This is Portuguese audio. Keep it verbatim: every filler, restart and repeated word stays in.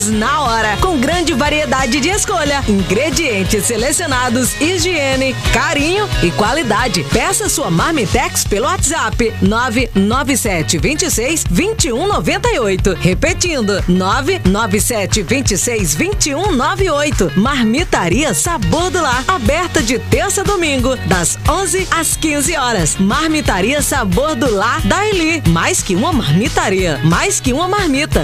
Na hora, com grande variedade de escolha, ingredientes selecionados, higiene, carinho e qualidade. Peça sua Marmitex pelo WhatsApp nove nove sete dois seis, dois um nove oito. Repetindo, nove nove sete dois seis, dois um nove oito. Marmitaria Sabor do Lar, aberta de terça a domingo, das onze às quinze horas. Marmitaria Sabor do Lar da Eli. Mais que uma marmitaria, mais que uma marmita.